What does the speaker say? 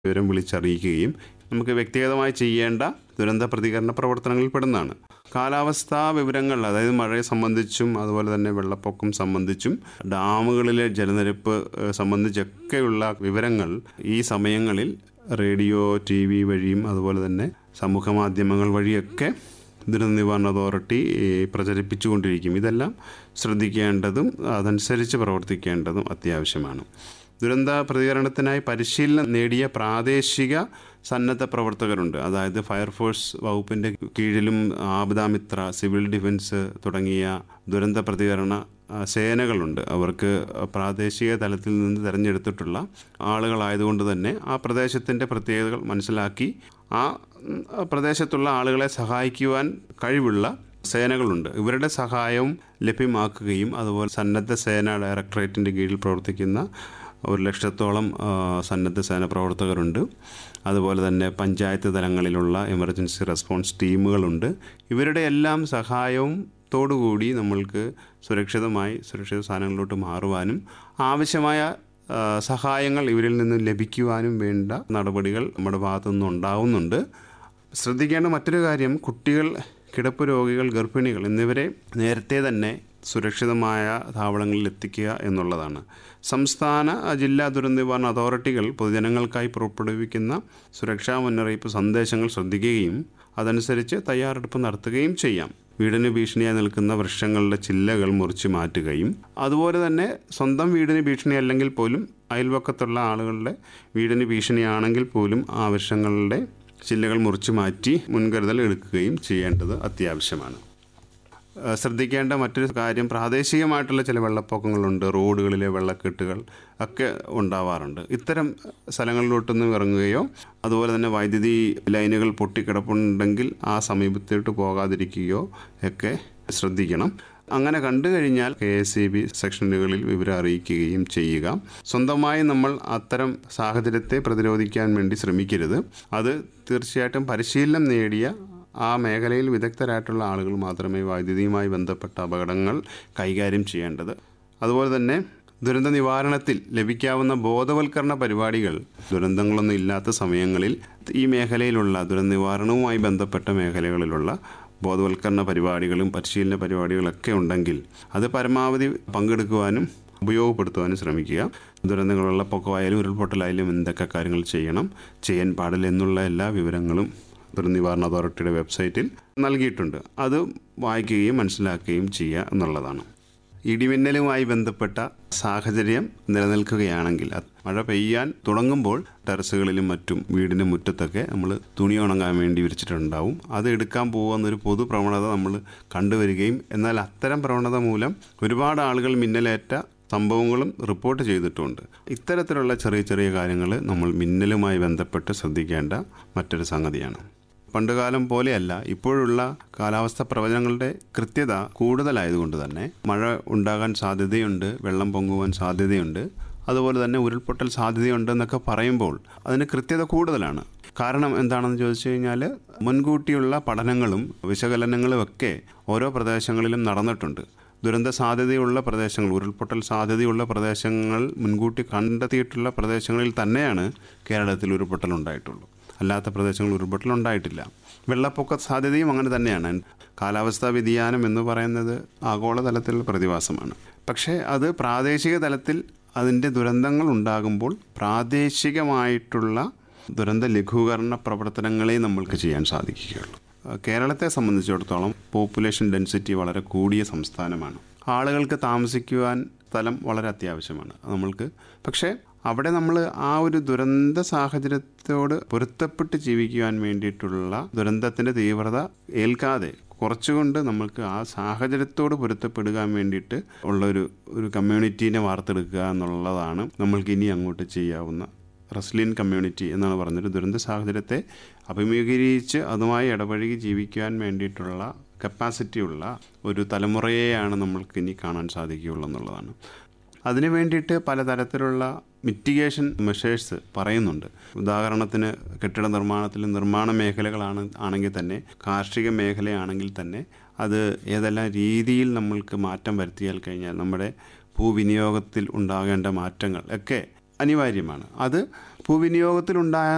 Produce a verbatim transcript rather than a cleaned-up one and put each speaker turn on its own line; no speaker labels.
വിവരം വിളിച്ചറിയിക്കുകയും നമുക്ക് വ്യക്തിഗതമായി ചെയ്യേണ്ട ദുരന്ത പ്രതികരണ പ്രവർത്തനങ്ങളിൽ പെടുന്നതാണ്. കാലാവസ്ഥാ വിവരങ്ങൾ, അതായത് മഴയെ സംബന്ധിച്ചും അതുപോലെ തന്നെ വെള്ളപ്പൊക്കം സംബന്ധിച്ചും ഡാമുകളിലെ ജലനിരപ്പ് സംബന്ധിച്ചൊക്കെയുള്ള വിവരങ്ങൾ ഈ സമയങ്ങളിൽ റേഡിയോ, ടി വി വഴിയും അതുപോലെ തന്നെ സമൂഹ മാധ്യമങ്ങൾ വഴിയൊക്കെ ദുരന്ത നിവാരണ അതോറിറ്റി പ്രചരിപ്പിച്ചുകൊണ്ടിരിക്കും. ഇതെല്ലാം ശ്രദ്ധിക്കേണ്ടതും അതനുസരിച്ച് പ്രവർത്തിക്കേണ്ടതും അത്യാവശ്യമാണ്. ദുരന്ത പ്രതികരണത്തിനായി പരിശീലനം നേടിയ പ്രാദേശിക സന്നദ്ധ പ്രവർത്തകരുണ്ട്. അതായത് ഫയർഫോഴ്സ് വകുപ്പിൻ്റെ കീഴിലും ആപദാമിത്ര, സിവിൽ ഡിഫൻസ് തുടങ്ങിയ ദുരന്ത പ്രതികരണ സേനകളുണ്ട്. അവർക്ക് പ്രാദേശിക തലത്തിൽ നിന്ന് തിരഞ്ഞെടുത്തിട്ടുള്ള ആളുകളായതുകൊണ്ട് തന്നെ ആ പ്രദേശത്തിൻ്റെ പ്രത്യേകതകൾ മനസ്സിലാക്കി ആ പ്രദേശത്തുള്ള ആളുകളെ സഹായിക്കുവാൻ കഴിവുള്ള സേനകളുണ്ട്. ഇവരുടെ സഹായവും ലഭ്യമാക്കുകയും അതുപോലെ സന്നദ്ധ സേന ഡയറക്ടറേറ്റിൻ്റെ കീഴിൽ പ്രവർത്തിക്കുന്ന ഒരു ലക്ഷത്തോളം സന്നദ്ധ സേന പ്രവർത്തകരുണ്ട്. അതുപോലെ തന്നെ പഞ്ചായത്ത് തലങ്ങളിലുള്ള എമർജൻസി റെസ്പോൺസ് ടീമുകളുണ്ട്. ഇവരുടെ എല്ലാം സഹായവും തോടുകൂടി നമ്മൾക്ക് സുരക്ഷിതമായി സുരക്ഷിത സ്ഥാനങ്ങളിലോട്ട് മാറുവാനും ആവശ്യമായ സഹായങ്ങൾ ഇവരിൽ നിന്ന് ലഭിക്കുവാനും വേണ്ട നടപടികൾ നമ്മുടെ ഭാഗത്തു നിന്ന് ഉണ്ടാവുന്നുണ്ട്. ശ്രദ്ധിക്കേണ്ട മറ്റൊരു കാര്യം, കുട്ടികൾ, കിടപ്പ് രോഗികൾ, ഗർഭിണികൾ എന്നിവരെ നേരത്തെ തന്നെ സുരക്ഷിതമായ താവളങ്ങളിൽ എത്തിക്കുക എന്നുള്ളതാണ്. സംസ്ഥാന ജില്ലാ ദുരന്ത നിവാരണ അതോറിറ്റികൾ പൊതുജനങ്ങൾക്കായി പുറപ്പെടുവിക്കുന്ന സുരക്ഷാ മുന്നറിയിപ്പ് സന്ദേശങ്ങൾ ശ്രദ്ധിക്കുകയും അതനുസരിച്ച് തയ്യാറെടുപ്പ് നടത്തുകയും ചെയ്യാം. വീടിന് ഭീഷണിയായി നിൽക്കുന്ന വൃക്ഷങ്ങളുടെ ചില്ലകൾ മുറിച്ച് മാറ്റുകയും അതുപോലെ തന്നെ സ്വന്തം വീടിന് ഭീഷണി അല്ലെങ്കിൽ പോലും അയൽവക്കത്തുള്ള ആളുകളുടെ വീടിന് ഭീഷണിയാണെങ്കിൽ പോലും ആ വൃക്ഷങ്ങളുടെ ചില്ലകൾ മുറിച്ച് മാറ്റി മുൻകരുതൽ എടുക്കുകയും ചെയ്യേണ്ടത് അത്യാവശ്യമാണ്. ശ്രദ്ധിക്കേണ്ട മറ്റൊരു കാര്യം, പ്രാദേശികമായിട്ടുള്ള ചില വെള്ളപ്പൊക്കങ്ങളുണ്ട്. റോഡുകളിലെ വെള്ളക്കെട്ടുകൾ ഒക്കെ ഉണ്ടാവാറുണ്ട്. ഇത്തരം സ്ഥലങ്ങളിലോട്ടൊന്നും ഇറങ്ങുകയോ അതുപോലെ തന്നെ വൈദ്യുതി ലൈനുകൾ പൊട്ടിക്കിടപ്പുണ്ടെങ്കിൽ ആ സമീപത്തോട്ട് പോകാതിരിക്കുകയോ ഒക്കെ ശ്രദ്ധിക്കണം. അങ്ങനെ കണ്ടു കഴിഞ്ഞാൽ കെ എസ് ഇ ബി സെക്ഷനുകളിൽ വിവരം അറിയിക്കുകയും ചെയ്യുക. സ്വന്തമായി നമ്മൾ അത്തരം സാഹചര്യത്തെ പ്രതിരോധിക്കാൻ വേണ്ടി ശ്രമിക്കരുത്. അത് തീർച്ചയായിട്ടും പരിശീലനം നേടിയ ആ മേഖലയിൽ വിദഗ്ധരായിട്ടുള്ള ആളുകൾ മാത്രമേ വൈദ്യുതിയുമായി ബന്ധപ്പെട്ട അപകടങ്ങൾ കൈകാര്യം ചെയ്യേണ്ടത്. അതുപോലെ തന്നെ ദുരന്ത നിവാരണത്തിൽ ലഭിക്കാവുന്ന ബോധവൽക്കരണ പരിപാടികൾ ദുരന്തങ്ങളൊന്നും ഇല്ലാത്ത സമയങ്ങളിൽ ഈ മേഖലയിലുള്ള ദുരന്ത നിവാരണവുമായി ബന്ധപ്പെട്ട മേഖലകളിലുള്ള ബോധവൽക്കരണ പരിപാടികളും പരിശീലന പരിപാടികളൊക്കെ ഉണ്ടെങ്കിൽ അത് പരമാവധി പങ്കെടുക്കുവാനും ഉപയോഗപ്പെടുത്തുവാനും ശ്രമിക്കുക. ദുരന്തങ്ങൾ, വെള്ളപ്പൊക്കമായാലും ഉരുൾപൊട്ടലായാലും എന്തൊക്കെ കാര്യങ്ങൾ ചെയ്യണം, ചെയ്യാൻ പാടില്ല എന്നുള്ള എല്ലാ വിവരങ്ങളും ദുരന്ത നിവാരണ അതോറിറ്റിയുടെ വെബ്സൈറ്റിൽ നൽകിയിട്ടുണ്ട്. അത് വായിക്കുകയും മനസ്സിലാക്കുകയും ചെയ്യുക എന്നുള്ളതാണ്. ഇടിമിന്നലുമായി ബന്ധപ്പെട്ട സാഹചര്യം നിലനിൽക്കുകയാണെങ്കിൽ മഴ പെയ്യാൻ തുടങ്ങുമ്പോൾ ടെറസുകളിലും മറ്റും വീടിൻ്റെ മുറ്റത്തൊക്കെ നമ്മൾ തുണി ഉണങ്ങാൻ വേണ്ടി വിരിച്ചിട്ടുണ്ടാവും. അത് എടുക്കാൻ പോകുന്നൊരു പൊതു പ്രവണത നമ്മൾ കണ്ടുവരികയും എന്നാൽ അത്തരം പ്രവണത മൂലം ഒരുപാട് ആളുകൾ മിന്നലേറ്റ സംഭവങ്ങളും റിപ്പോർട്ട് ചെയ്തിട്ടുണ്ട്. ഇത്തരത്തിലുള്ള ചെറിയ ചെറിയ കാര്യങ്ങൾ നമ്മൾ മിന്നലുമായി ബന്ധപ്പെട്ട് ശ്രദ്ധിക്കേണ്ട മറ്റൊരു സംഗതിയാണ്. പണ്ടുകാലം പോലെയല്ല, ഇപ്പോഴുള്ള കാലാവസ്ഥ പ്രവചനങ്ങളുടെ കൃത്യത കൂടുതലായതുകൊണ്ട് തന്നെ മഴ ഉണ്ടാകാൻ സാധ്യതയുണ്ട്, വെള്ളം പൊങ്ങുവാൻ സാധ്യതയുണ്ട്, അതുപോലെ തന്നെ ഉരുൾപൊട്ടൽ സാധ്യതയുണ്ടെന്നൊക്കെ പറയുമ്പോൾ അതിന് കൃത്യത കൂടുതലാണ്. കാരണം എന്താണെന്ന് ചോദിച്ചു കഴിഞ്ഞാൽ മുൻകൂട്ടിയുള്ള പഠനങ്ങളും വിശകലനങ്ങളും ഒക്കെ ഓരോ പ്രദേശങ്ങളിലും നടന്നിട്ടുണ്ട്. ദുരന്ത സാധ്യതയുള്ള പ്രദേശങ്ങൾ, ഉരുൾപൊട്ടൽ സാധ്യതയുള്ള പ്രദേശങ്ങൾ മുൻകൂട്ടി കണ്ടെത്തിയിട്ടുള്ള പ്രദേശങ്ങളിൽ തന്നെയാണ് കേരളത്തിൽ ഉരുൾപൊട്ടൽ ഉണ്ടായിട്ടുള്ളൂ. അല്ലാത്ത പ്രദേശങ്ങളിൽ ഉരുൾപൊട്ടൽ ഉണ്ടായിട്ടില്ല. വെള്ളപ്പൊക്ക സാധ്യതയും അങ്ങനെ തന്നെയാണ്. കാലാവസ്ഥാ വ്യതിയാനം എന്ന് പറയുന്നത് ആഗോളതലത്തിലുള്ള പ്രതിഭാസമാണ്. പക്ഷേ അത് പ്രാദേശിക തലത്തിൽ അതിൻ്റെ ദുരന്തങ്ങൾ ഉണ്ടാകുമ്പോൾ പ്രാദേശികമായിട്ടുള്ള ദുരന്ത ലഘൂകരണ പ്രവർത്തനങ്ങളെ നമ്മൾക്ക് ചെയ്യാൻ സാധിക്കുകയുള്ളൂ. കേരളത്തെ സംബന്ധിച്ചിടത്തോളം പോപ്പുലേഷൻ ഡെൻസിറ്റി വളരെ കൂടിയ സംസ്ഥാനമാണ്. ആളുകൾക്ക് താമസിക്കുവാൻ സ്ഥലം വളരെ അത്യാവശ്യമാണ് നമ്മൾക്ക്. പക്ഷേ അവിടെ നമ്മൾ ആ ഒരു ദുരന്ത സാഹചര്യത്തോട് പൊരുത്തപ്പെട്ട് ജീവിക്കുവാൻ വേണ്ടിയിട്ടുള്ള ദുരന്തത്തിൻ്റെ തീവ്രത ഏൽക്കാതെ കുറച്ചുകൊണ്ട് നമ്മൾക്ക് ആ സാഹചര്യത്തോട് പൊരുത്തപ്പെടുവാൻ വേണ്ടിയിട്ട് ഉള്ളൊരു ഒരു കമ്മ്യൂണിറ്റീനെ വാർത്തെടുക്കുക എന്നുള്ളതാണ് നമ്മൾക്ക് ഇനി അങ്ങോട്ട് ചെയ്യാവുന്ന റെസിലിയന്റ് കമ്മ്യൂണിറ്റി എന്നാണ് പറഞ്ഞൊരു ദുരന്ത സാഹചര്യത്തെ അഭിമുഖീകരിച്ച് അതുമായി ഇടപഴകി ജീവിക്കുവാൻ വേണ്ടിയിട്ടുള്ള കപ്പാസിറ്റിയുള്ള ഒരു തലമുറയെയാണ് നമ്മൾക്ക് ഇനി കാണാൻ സാധിക്കുകയുള്ളൂ എന്നുള്ളതാണ്. അതിനു വേണ്ടിയിട്ട് പലതരത്തിലുള്ള മിറ്റിഗേഷൻ മെഷേഴ്സ് പറയുന്നുണ്ട്. ഉദാഹരണത്തിന് കെട്ടിട നിർമ്മാണത്തിൽ നിർമ്മാണ മേഖലകളാണ് ആണെങ്കിൽ തന്നെ, കാർഷിക മേഖലയാണെങ്കിൽ തന്നെ അത് ഏതെല്ലാം രീതിയിൽ നമ്മൾക്ക് മാറ്റം വരുത്തിയാൽ കഴിഞ്ഞാൽ നമ്മുടെ ഭൂവിനിയോഗത്തിൽ ഉണ്ടാകേണ്ട മാറ്റങ്ങൾ ഒക്കെ അനിവാര്യമാണ്. അത് ഭൂവിനിയോഗത്തിലുണ്ടായ